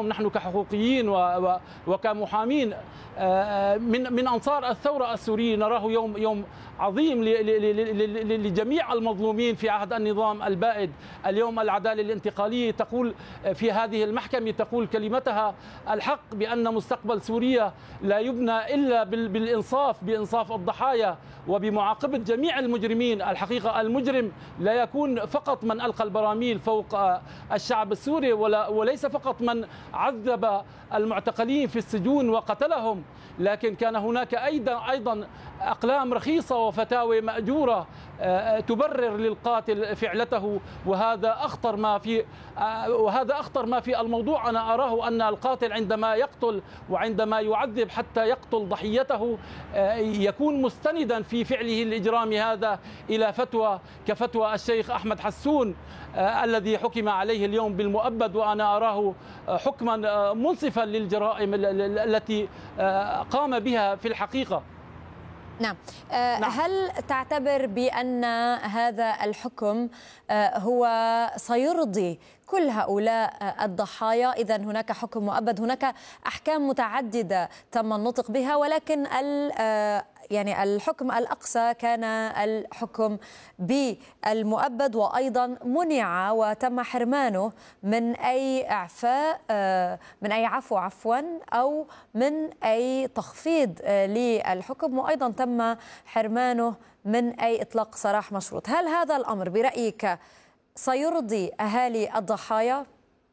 اليوم نحن كحقوقيين وكمحامين من أنصار الثورة السورية نراه يوم عظيم لجميع المظلومين في عهد النظام البائد. اليوم العدالة الانتقالية تقول في هذه المحكمة، تقول كلمتها الحق بأن مستقبل سوريا لا يبنى إلا بإنصاف الضحايا وبمعاقبة جميع المجرمين. الحقيقة المجرم لا يكون فقط من ألقى البراميل فوق الشعب السوري، وليس فقط من عذب المعتقلين في السجون وقتلهم، لكن كان هناك أيضا أقلام رخيصة وفتاوى مأجورة تبرر للقاتل فعلته. وهذا أخطر ما في الموضوع. أنا أراه أن القاتل عندما يقتل وعندما يعذب حتى يقتل ضحيته يكون مستندا في فعله الإجرامي هذا إلى فتوى كفتوى الشيخ أحمد حسون الذي حكم عليه اليوم بالمؤبد، وأنا أراه حكما منصفا للجرائم التي قام بها في الحقيقة. نعم. هل تعتبر بأن هذا الحكم هو سيرضي كل هؤلاء الضحايا؟ إذن هناك حكم مؤبد، هناك أحكام متعددة تم النطق بها، ولكن يعني الحكم الأقصى كان الحكم بالمؤبد، وأيضا منع وتم حرمانه من أي إعفاء من أي عفو أو من أي تخفيض للحكم، وأيضا تم حرمانه من أي إطلاق سراح مشروط. هل هذا الأمر برأيك سيرضي أهالي الضحايا؟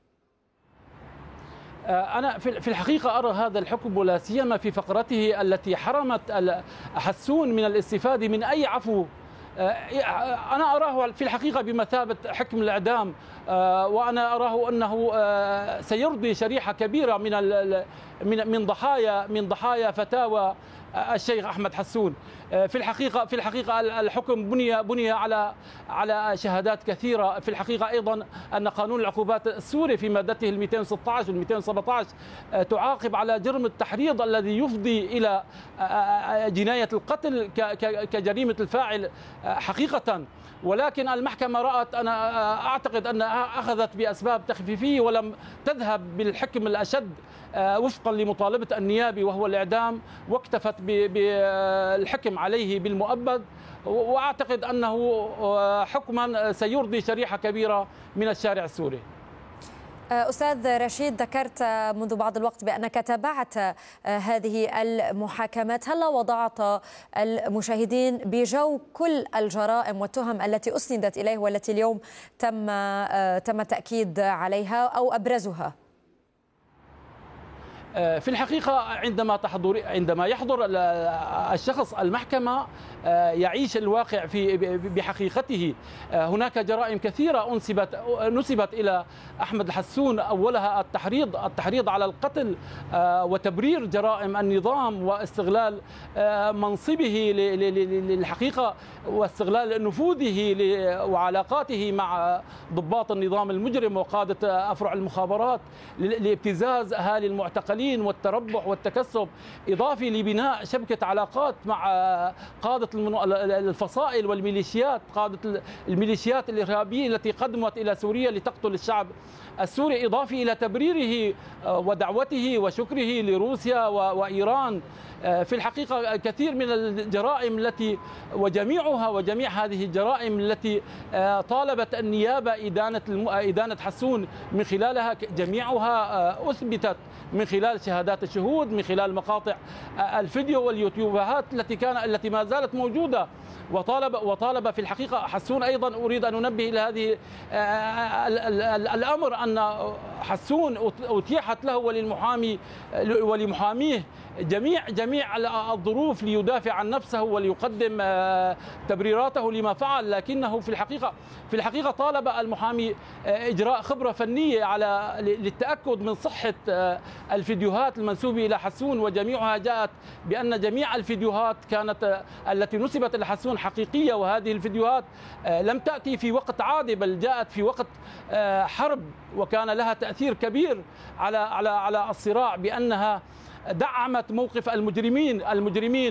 أنا في الحقيقة أرى هذا الحكم ولا سيما في فقرته التي حرمت حسون من الاستفادة من أي عفو، أنا أراه في الحقيقة بمثابة حكم الإعدام، وأنا أراه أنه سيرضي شريحة كبيرة من ضحايا فتاوى الشيخ أحمد حسون. في الحقيقة الحكم بني على شهادات كثيرة. في الحقيقة أيضا أن قانون العقوبات السوري في مادته 216 و 217 تعاقب على جرم التحريض الذي يفضي إلى جناية القتل كجريمة الفاعل حقيقة، ولكن المحكمة رأت، أنا أعتقد أنها أخذت بأسباب تخفيفية ولم تذهب بالحكم الأشد وفقا لمطالبة النيابي وهو الإعدام، واكتفت بالحكم عليه بالمؤبد، وأعتقد أنه حكما سيرضي شريحة كبيرة من الشارع السوري. أستاذ رشيد، ذكرت منذ بعض الوقت بأنك تابعت هذه المحاكمات، هل وضعت المشاهدين بجو كل الجرائم والتهم التي أسندت إليه والتي اليوم تم التأكيد عليها أو أبرزها؟ في الحقيقة عندما يحضر الشخص المحكمة يعيش الواقع بحقيقته. هناك جرائم كثيرة نسبت إلى أحمد الحسون، أولها التحريض على القتل وتبرير جرائم النظام واستغلال منصبه للحقيقة واستغلال نفوذه وعلاقاته مع ضباط النظام المجرم وقادة أفرع المخابرات لابتزاز أهالي المعتقلين والتربح والتكسب، إضافي لبناء شبكة علاقات مع قادة الفصائل والميليشيات، قادة الميليشيات الإرهابية التي قدمت إلى سوريا لتقتل الشعب السوري، إضافي إلى تبريره ودعوته وشكره لروسيا وإيران. في الحقيقة كثير من الجرائم التي وجميع هذه الجرائم التي طالبت النيابة إدانة حسون من خلالها، جميعها أثبتت من خلال شهادات الشهود، من خلال مقاطع الفيديو واليوتيوبات التي ما زالت موجودة. وطالب في الحقيقة حسون أيضا، أريد أن أنبه إلى هذه الأمر، أن حسون أتيحت له ولمحاميه جميع الظروف ليدافع عن نفسه وليقدم تبريراته لما فعل، لكنه في الحقيقة طالب المحامي إجراء خبرة فنية للتأكد من صحة الفيديوهات المنسوبة إلى حسون، وجميعها جاءت بأن جميع الفيديوهات كانت التي نسبت إلى حسون حقيقية، وهذه الفيديوهات لم تأتي في وقت عادي، بل جاءت في وقت حرب، وكان لها تأثير كبير على الصراع، بأنها دعمت موقف المجرمين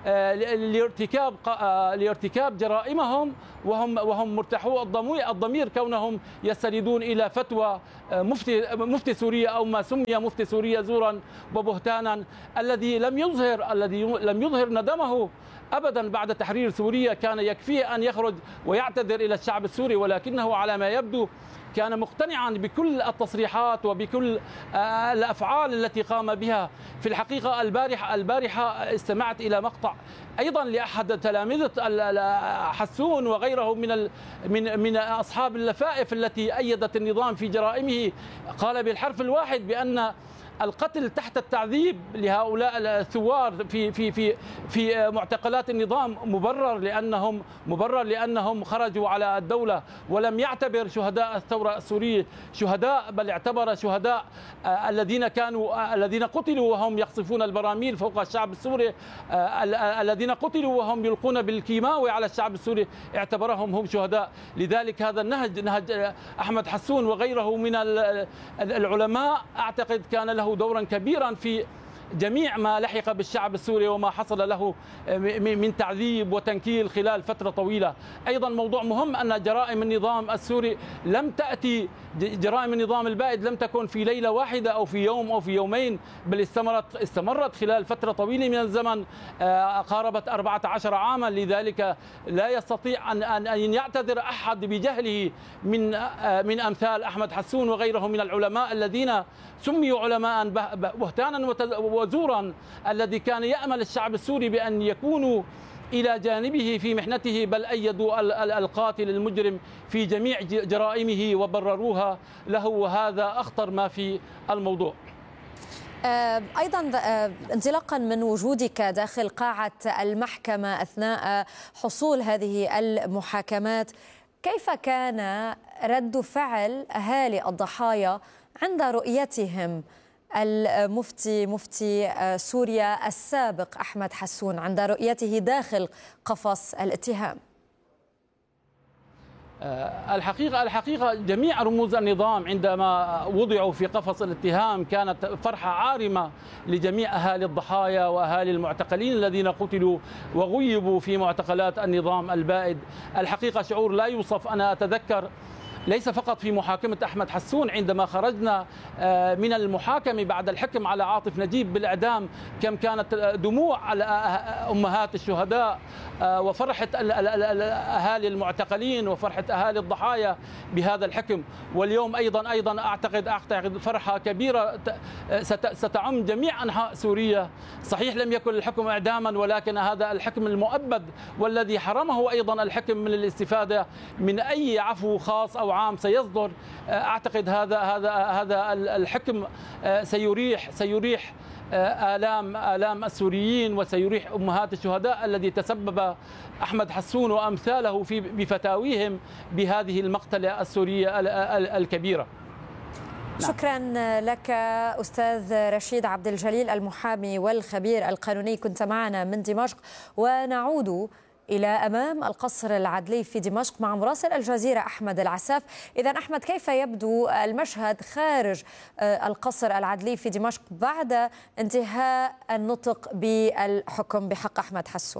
لارتكاب جرائمهم وهم مرتاحو الضمير كونهم يستندون إلى فتوى مفتي سوريا أو ما سمي مفتي سوريا زورا وبهتانا الذي لم يظهر ندمه أبدا بعد تحرير سوريا. كان يكفيه أن يخرج ويعتذر إلى الشعب السوري، ولكنه على ما يبدو كان مقتنعا بكل التصريحات وبكل الأفعال التي قام بها. في الحقيقة البارحة استمعت إلى مقطع أيضا لأحد تلامذة حسون وغيره من أصحاب اللفائف التي أيدت النظام في جرائمه. قال بالحرف الواحد بأن القتل تحت التعذيب لهؤلاء الثوار في معتقلات النظام مبرر لأنهم خرجوا على الدولة، ولم يعتبر شهداء الثورة السورية شهداء، بل اعتبر شهداء الذين قتلوا وهم يقصفون البراميل فوق الشعب السوري، الذين قتلوا وهم يلقون بالكيماوي على الشعب السوري، اعتبرهم هم شهداء. لذلك هذا نهج أحمد حسون وغيره من العلماء أعتقد كان له دورا كبيرا في جميع ما لحق بالشعب السوري وما حصل له من تعذيب وتنكيل خلال فترة طويلة. أيضا موضوع مهم أن جرائم النظام السوري لم تأتي، جرائم النظام البائد لم تكن في ليلة واحدة أو في يوم أو في يومين، بل استمرت خلال فترة طويلة من الزمن قاربت 14 عاما. لذلك لا يستطيع أن يعتذر أحد بجهله من أمثال أحمد حسون وغيره من العلماء الذين سميوا علماء بهتانا وزورا، الذي كان يأمل الشعب السوري بأن يكونوا إلى جانبه في محنته، بل أيدوا القاتل المجرم في جميع جرائمه وبرروها له، وهذا أخطر ما في الموضوع. أيضا انطلاقا من وجودك داخل قاعة المحكمة أثناء حصول هذه المحاكمات، كيف كان رد فعل أهالي الضحايا عند رؤيتهم مفتي سوريا السابق أحمد حسون، عند رؤيته داخل قفص الاتهام؟ الحقيقة جميع رموز النظام عندما وضعوا في قفص الاتهام كانت فرحة عارمة لجميع أهالي الضحايا وأهالي المعتقلين الذين قتلوا وغيبوا في معتقلات النظام البائد. الحقيقة شعور لا يوصف. أنا أتذكر ليس فقط في محاكمة أحمد حسون، عندما خرجنا من المحاكمة بعد الحكم على عاطف نجيب بالإعدام كم كانت دموع على أمهات الشهداء وفرحة أهالي المعتقلين وفرحة أهالي الضحايا بهذا الحكم. واليوم أيضا أعتقد فرحة كبيرة ستعم جميع أنحاء سوريا. صحيح لم يكن الحكم إعداما، ولكن هذا الحكم المؤبد والذي حرمه أيضا الحكم من الاستفادة من أي عفو خاص أو عام سيصدر. أعتقد هذا الحكم سيريح آلام السوريين وسيريح أمهات الشهداء الذي تسبب أحمد حسون وأمثاله بفتاويهم بهذه المقتلة السورية الكبيرة. شكرا لك أستاذ رشيد عبد الجليل المحامي والخبير القانوني، كنت معنا من دمشق. ونعود إلى أمام القصر العدلي في دمشق مع مراسل الجزيرة أحمد العساف. إذا أحمد، كيف يبدو المشهد خارج القصر العدلي في دمشق بعد انتهاء النطق بالحكم بحق أحمد حسون؟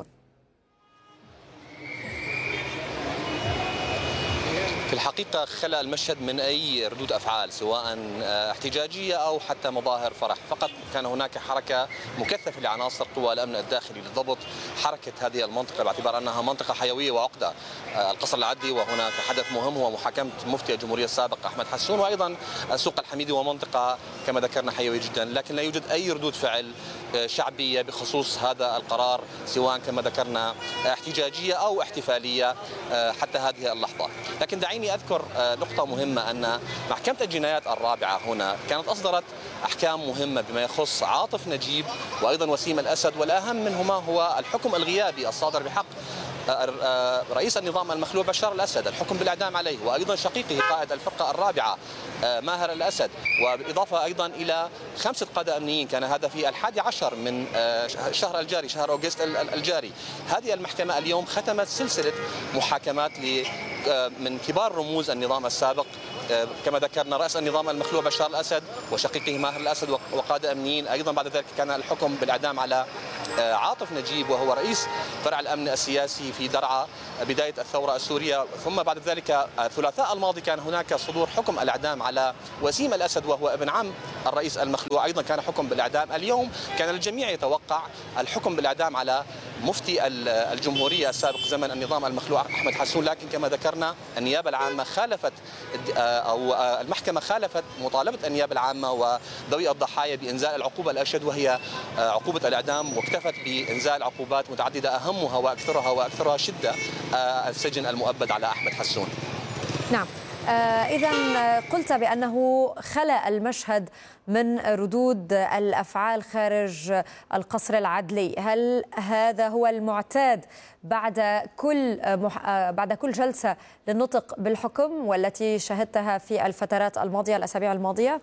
في الحقيقة خلى المشهد من أي ردود أفعال سواء احتجاجية أو حتى مظاهر فرح. فقط كان هناك حركة مكثفة لعناصر قوى الأمن الداخلي لضبط حركة هذه المنطقة باعتبار أنها منطقة حيوية وعقدة. القصر العدلي وهناك حدث مهم هو محاكمة مفتي الجمهورية السابق أحمد حسون، وأيضا سوق الحميدي ومنطقة كما ذكرنا حيوية جدا، لكن لا يوجد أي ردود فعل شعبية بخصوص هذا القرار سواء كما ذكرنا احتجاجية أو احتفالية حتى هذه اللحظة. لكن دعيني أذكر نقطة مهمة، أن محكمة الجنايات الرابعة هنا كانت أصدرت أحكام مهمة بما يخص عاطف نجيب وأيضا وسيم الأسد، والأهم منهما هو الحكم الغيابي الصادر بحق رئيس النظام المخلوع بشار الأسد، الحكم بالإعدام عليه، وأيضا شقيقه قائد الفرقة الرابعة ماهر الأسد، وبالإضافة أيضا إلى 5 قادة أمنيين. كان هذا في 11 من شهر الجاري، شهر أغسطس الجاري. هذه المحكمة اليوم ختمت سلسلة محاكمات من كبار رموز النظام السابق كما ذكرنا رأس النظام المخلوع بشار الأسد وشقيقه ماهر الأسد وقادة أمنيين. أيضا بعد ذلك كان الحكم بالإعدام على عاطف نجيب وهو رئيس فرع الأمن السياسي في درعا بداية الثورة السورية. ثم بعد ذلك الثلاثاء الماضي كان هناك صدور حكم الإعدام على وسيم الأسد وهو ابن عم الرئيس المخلوع، أيضا كان حكم بالإعدام. اليوم كان الجميع يتوقع الحكم بالإعدام على مفتي الجمهورية السابق زمن النظام المخلوع أحمد حسون، لكن كما ذكرنا النيابة العامة خالفت أو المحكمة خالفت مطالبة النيابة العامة وذوي الضحايا بإنزال العقوبة الأشد وهي عقوبة الإعدام، واكتفت بإنزال عقوبات متعددة أهمها وأكثرها شدة السجن المؤبد على أحمد حسون. نعم، إذا قلت بأنه خلأ المشهد من ردود الأفعال خارج القصر العدلي، هل هذا هو المعتاد بعد كل جلسة للنطق بالحكم والتي شهدتها في الفترات الماضية الأسابيع الماضية؟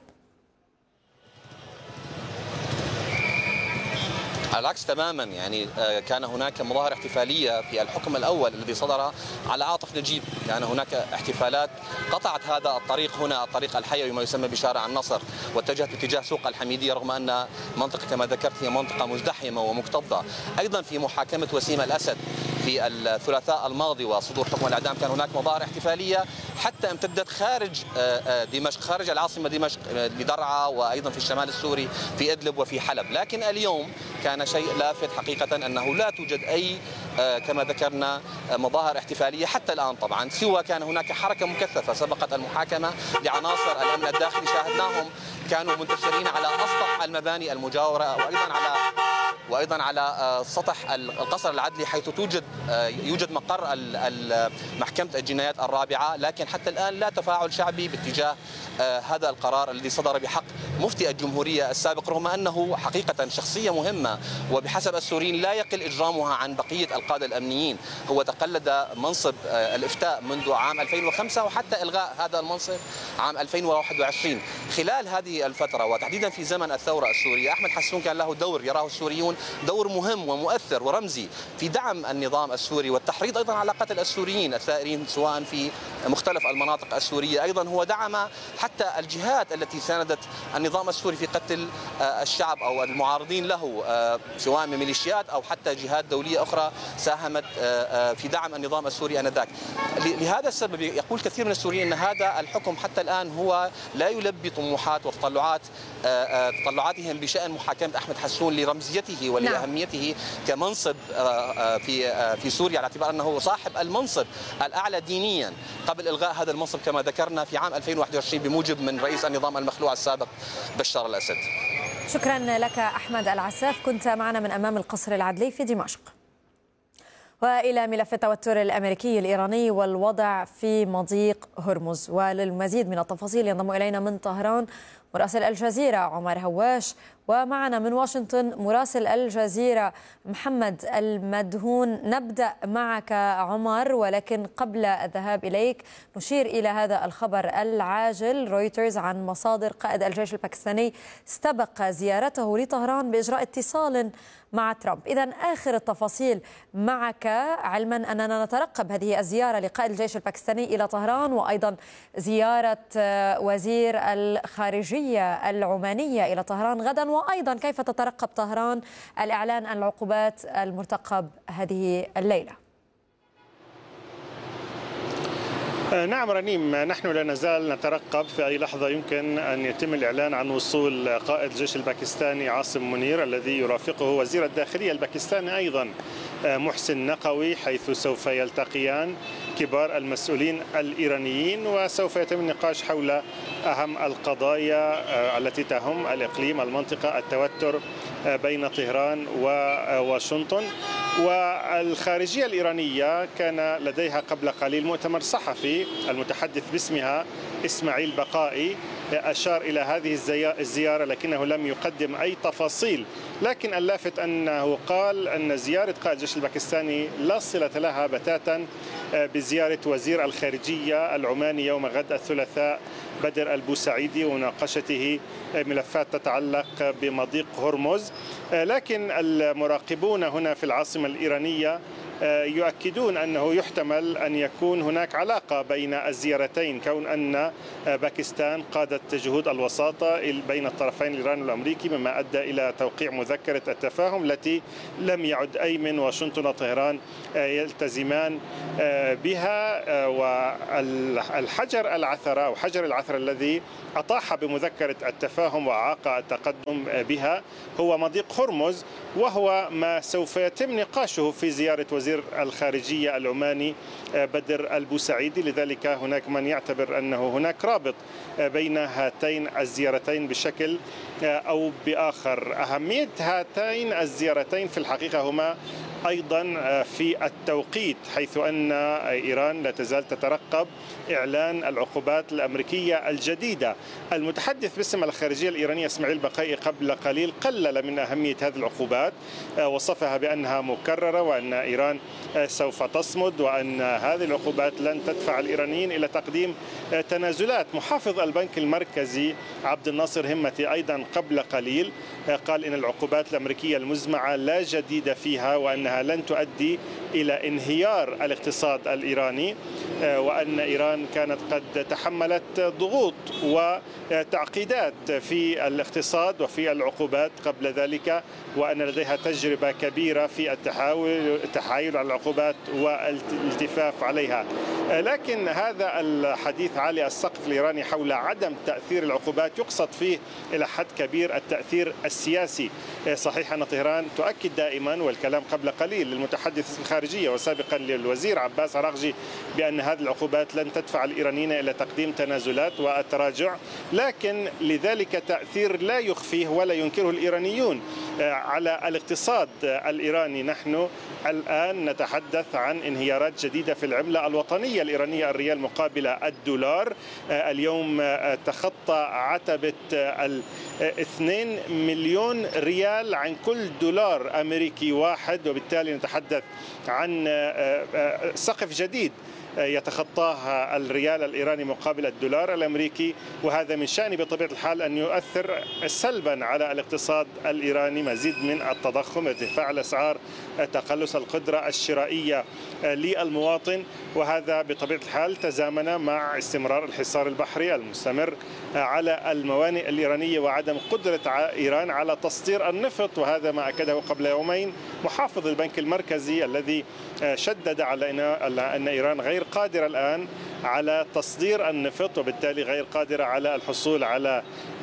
على العكس تماما، يعني كان هناك مظاهرة احتفالية في الحكم الأول الذي صدر على عاطف نجيب، كان هناك احتفالات قطعت هذا الطريق هنا الطريق الحيوي ما يسمى بشارع النصر واتجهت باتجاه سوق الحميدية، رغم أن منطقة كما ذكرت هي منطقة مزدحمة ومكتظة. أيضا في محاكمة وسيم الأسد في الثلاثاء الماضي وصدور حكم الإعدام كان هناك مظاهرة احتفالية حتى امتدت خارج دمشق، خارج العاصمة دمشق بدرعا وأيضا في الشمال السوري في إدلب وفي حلب. لكن اليوم كان شيء لافت حقيقة أنه لا توجد أي كما ذكرنا مظاهر احتفالية حتى الآن طبعا، سوى كان هناك حركة مكثفة سبقت المحاكمة لعناصر الأمن الداخلي شاهدناهم كانوا منتشرين على أسطح المباني المجاورة وأيضا على سطح القصر العدلي حيث يوجد مقر محكمة الجنايات الرابعة، لكن حتى الآن لا تفاعل شعبي باتجاه هذا القرار الذي صدر بحق مفتي الجمهورية السابق، رغم أنه حقيقة شخصية مهمة وبحسب السوريين لا يقل إجرامها عن بقية القادة الأمنيين. هو تقلد منصب الإفتاء منذ عام 2005 وحتى إلغاء هذا المنصب عام 2021. خلال هذه الفترة وتحديدا في زمن الثورة السورية أحمد حسون كان له دور يراه السوريون دور مهم ومؤثر ورمزي في دعم النظام السوري والتحريض أيضا على قتل السوريين الثائرين سواء في مختلف المناطق السورية. أيضا هو دعم حتى الجهات التي ساندت النظام السوري في قتل الشعب أو المعارضين له سواء من ميليشيات أو حتى جهات دولية أخرى ساهمت في دعم النظام السوري آنذاك. لهذا السبب يقول كثير من السوريين أن هذا الحكم حتى الآن هو لا يلبي طموحات وتطلعاتهم بشأن محاكمة أحمد حسون لرمزيته ولأهميته كمنصب في سوريا، على اعتبار أنه صاحب المنصب الأعلى دينيا قبل إلغاء هذا المنصب كما ذكرنا في عام 2021 بموجب من رئيس النظام المخلوع السابق بشار الأسد. شكرا لك أحمد العساف، كنت معنا من أمام القصر العدلي في دمشق. وإلى ملف التوتر الأمريكي الإيراني والوضع في مضيق هرمز، وللمزيد من التفاصيل ينضم إلينا من طهران مراسل الجزيرة عمر هواش، ومعنا من واشنطن مراسل الجزيرة محمد المدهون. نبدأ معك عمر، ولكن قبل الذهاب إليك نشير إلى هذا الخبر العاجل. رويترز عن مصادر قائد الجيش الباكستاني استبق زيارته لطهران بإجراء اتصال مع ترامب. إذن آخر التفاصيل معك، علما أننا نترقب هذه الزيارة لقائد الجيش الباكستاني إلى طهران وأيضا زيارة وزير الخارجية العمانية إلى طهران غدا، وأيضا كيف تترقب طهران الإعلان عن العقوبات المرتقب هذه الليلة؟ نعم رنيم، نحن لا نزال نترقب في أي لحظة يمكن أن يتم الإعلان عن وصول قائد الجيش الباكستاني عاصم منير الذي يرافقه وزير الداخلية الباكستاني أيضا محسن نقوي، حيث سوف يلتقيان كبار المسؤولين الإيرانيين وسوف يتم النقاش حول أهم القضايا التي تهم الإقليم المنطقة، التوتر بين طهران وواشنطن. والخارجية الإيرانية كان لديها قبل قليل مؤتمر صحفي، المتحدث باسمها إسماعيل بقائي أشار إلى هذه الزيارة لكنه لم يقدم أي تفاصيل، لكن اللافت أنه قال أن زيارة قائد الجيش الباكستاني لا صلة لها بتاتا بزيارة وزير الخارجية العماني يوم غد الثلاثاء بدر البوسعيدي ومناقشته ملفات تتعلق بمضيق هرمز. لكن المراقبون هنا في العاصمة الإيرانية يؤكدون أنه يحتمل أن يكون هناك علاقة بين الزيارتين، كون أن باكستان قادت جهود الوساطة بين الطرفين الإيراني والأمريكي، مما أدى إلى توقيع مذكرة التفاهم التي لم يعد أي من واشنطن وطهران يلتزمان بها. والحجر العثرة أو حجر العثرة الذي أطاح بمذكرة التفاهم وأعاق التقدم بها هو مضيق هرمز، وهو ما سوف يتم نقاشه في زيارة وزير الخارجية العماني بدر البوسعيدي. لذلك هناك من يعتبر أنه هناك رابط بين هاتين الزيارتين بشكل أو بآخر. أهمية هاتين الزيارتين في الحقيقة هما أيضا في التوقيت، حيث أن إيران لا تزال تترقب إعلان العقوبات الأمريكية الجديدة. المتحدث باسم الخارجية الإيرانية إسماعيل بقائي قبل قليل قلل من أهمية هذه العقوبات، وصفها بأنها مكررة وأن إيران سوف تصمد وأن هذه العقوبات لن تدفع الإيرانيين إلى تقديم تنازلات. محافظ البنك المركزي عبد الناصر همتي أيضا قبل قليل قال إن العقوبات الأمريكية المزمعة لا جديد فيها، وأنها لن تؤدي إلى انهيار الاقتصاد الإيراني، وأن إيران كانت قد تحملت ضغوط وتعقيدات في الاقتصاد وفي العقوبات قبل ذلك، وأن لديها تجربة كبيرة في التحايل على العقوبات والالتفاف عليها. لكن هذا الحديث عالي السقف الإيراني حول عدم تأثير العقوبات يقصد فيه إلى حد كبير التأثير السياسي. صحيح أن طهران تؤكد دائما، والكلام قبل قليل للمتحدث الخارجية وسابقا للوزير عباس عراقجي، بأن هذه العقوبات لن تدفع الإيرانيين إلى تقديم تنازلات والتراجع، لكن لذلك تأثير لا يخفيه ولا ينكره الإيرانيون على الاقتصاد الإيراني. نحن الآن نتحدث عن انهيارات جديدة في العملة الوطنية الإيرانية، الريال مقابل الدولار اليوم تخطى عتبة 2 مليون ريال عن كل دولار أمريكي واحد، وبالتالي نتحدث عن سقف جديد يتخطاه الريال الإيراني مقابل الدولار الأمريكي، وهذا من شأنه بطبيعة الحال أن يؤثر سلبا على الاقتصاد الإيراني. مزيد من التضخم، ارتفاع الأسعار، تقلص القدرة الشرائية للمواطن، وهذا بطبيعة الحال تزامن مع استمرار الحصار البحري المستمر على الموانئ الإيرانية وعدم قدرة إيران على تصدير النفط، وهذا ما أكده قبل يومين محافظ البنك المركزي الذي شدد على أن إيران غير قادرة الآن على تصدير النفط، وبالتالي غير قادرة على الحصول على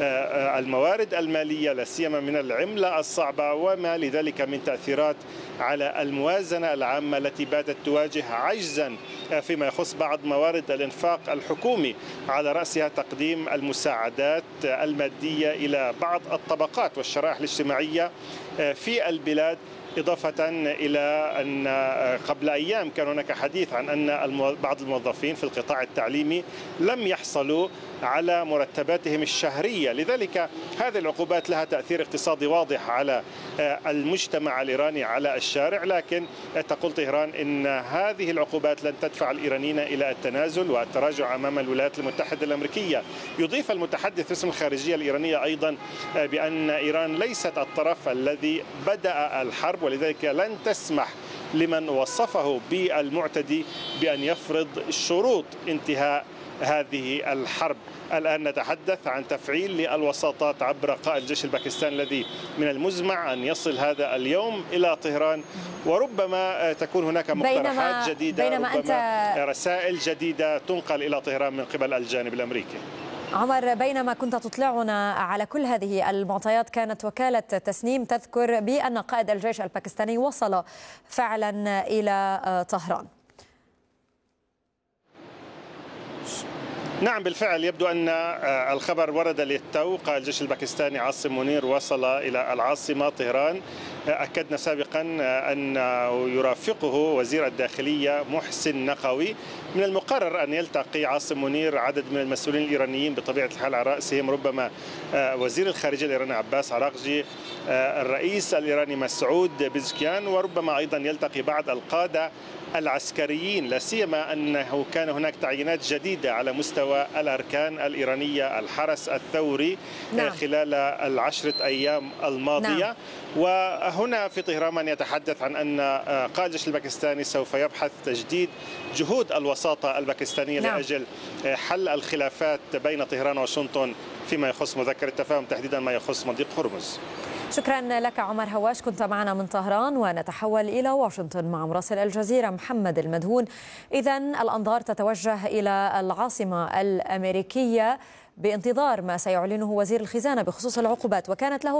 الموارد المالية لا سيما من العملة الصعبة، وما لذلك من تأثيرات على الموازنة العامة التي باتت تواجه عجزا فيما يخص بعض موارد الإنفاق الحكومي، على رأسها تقديم المساعدات المادية إلى بعض الطبقات والشرائح الاجتماعية في البلاد. إضافة إلى أن قبل أيام كان هناك حديث عن أن بعض الموظفين في القطاع التعليمي لم يحصلوا على مرتباتهم الشهرية، لذلك هذه العقوبات لها تأثير اقتصادي واضح على المجتمع الإيراني، على الشارع. لكن تقول طهران إن هذه العقوبات لن تدفع الإيرانيين إلى التنازل والتراجع أمام الولايات المتحدة الأمريكية. يضيف المتحدث باسم الخارجية الإيرانية أيضا بأن إيران ليست الطرف الذي بدأ الحرب، ولذلك لن تسمح لمن وصفه بالمعتدي بأن يفرض شروط انتهاء هذه الحرب. الآن نتحدث عن تفعيل للوساطات عبر قائد الجيش الباكستاني الذي من المزمع أن يصل هذا اليوم إلى طهران، وربما تكون هناك مقترحات جديدة، ربما رسائل جديدة تنقل إلى طهران من قبل الجانب الأمريكي. عمر، بينما كنت تطلعنا على كل هذه المعطيات، كانت وكالة تسنيم تذكر بأن قائد الجيش الباكستاني وصل فعلا إلى طهران. نعم بالفعل، يبدو أن الخبر ورد للتو. قائد الجيش الباكستاني عاصم منير وصل إلى العاصمة طهران. أكدنا سابقا أنه يرافقه وزير الداخلية محسن نقوي. من المقرر أن يلتقي عاصم منير عدد من المسؤولين الإيرانيين بطبيعة الحال، على رأسهم ربما وزير الخارجية الإيراني عباس عراقجي، الرئيس الإيراني مسعود بزكيان، وربما أيضا يلتقي بعض القادة العسكريين، لا سيما أنه كان هناك تعيينات جديدة على مستوى الأركان الإيرانية، الحرس الثوري خلال 10 أيام الماضية. هنا في طهران من يتحدث عن أن قائد الجيش الباكستاني سوف يبحث تجديد جهود الوساطة الباكستانية لأجل حل الخلافات بين طهران وواشنطن فيما يخص مذكرة التفاهم، تحديدا ما يخص مضيق هرمز. شكرا لك عمر هواش، كنت معنا من طهران. ونتحول إلى واشنطن مع مراسل الجزيرة محمد المدهون. إذن الأنظار تتوجه إلى العاصمة الأمريكية بانتظار ما سيعلنه وزير الخزانة بخصوص العقوبات، وكانت له